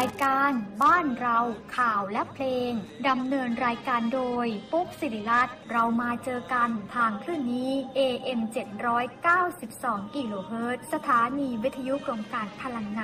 ายการบ้านเราข่าวและเพลงดำเนินรายการโดยปุ๊กศิริรัตน์เรามาเจอกันทางคลื่นนี้ AM 792 กิโลเฮิรตซ์สถานีวิทยุกรมการพลังงาน